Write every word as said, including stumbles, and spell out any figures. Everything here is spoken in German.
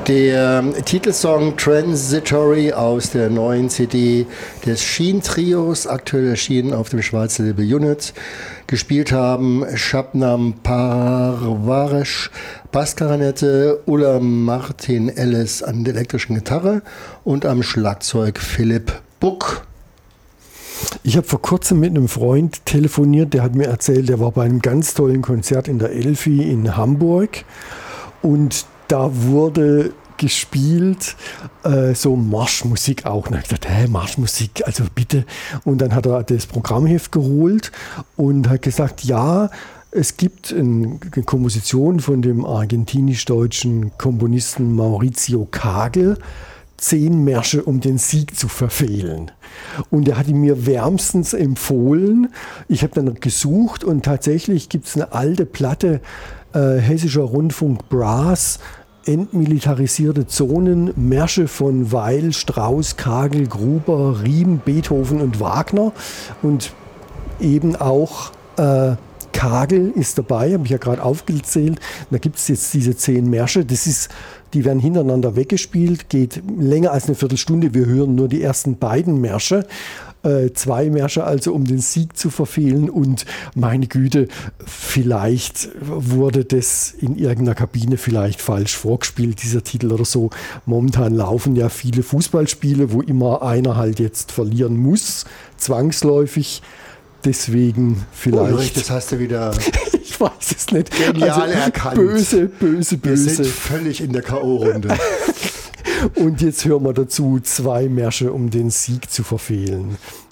Der Titelsong Transitory aus der neuen C D des Sheen-Trios, aktuell erschienen auf dem Schweizer Label Unit. Gespielt haben Shabnam Parvaresh, Bassklarinette, Ulla Martin Ellis an der elektrischen Gitarre und am Schlagzeug Philipp Buck. Ich habe vor kurzem mit einem Freund telefoniert, der hat mir erzählt, der war bei einem ganz tollen Konzert in der Elfi in Hamburg und da wurde gespielt, äh, so Marschmusik auch. Und ich dachte, hä, Marschmusik, also bitte. Und dann hat er das Programmheft geholt und hat gesagt, ja, es gibt eine Komposition von dem argentinisch-deutschen Komponisten Maurizio Kagel, zehn Märsche, um den Sieg zu verfehlen. Und er hat ihn mir wärmstens empfohlen. Ich habe dann gesucht und tatsächlich gibt es eine alte Platte, äh, Hessischer Rundfunk Brass, entmilitarisierte Zonen, Märsche von Weil, Strauss, Kagel, Gruber, Riem, Beethoven und Wagner. Und eben auch äh, Kagel ist dabei, habe ich ja gerade aufgezählt. Da gibt es jetzt diese zehn Märsche. Das ist, die werden hintereinander weggespielt, geht länger als eine Viertelstunde. Wir hören nur die ersten beiden Märsche. Äh, zwei Märsche also, um den Sieg zu verfehlen. Und meine Güte, vielleicht wurde das in irgendeiner Kabine vielleicht falsch vorgespielt, dieser Titel oder so. Momentan laufen ja viele Fußballspiele, wo immer einer halt jetzt verlieren muss, zwangsläufig. Deswegen vielleicht. Ulrich, das hast du wieder. Ich weiß es nicht. Genial also, erkannt. Böse, böse, böse. Wir sind völlig in der K O-Runde. Und jetzt hören wir dazu zwei Märsche, um den Sieg zu verfehlen.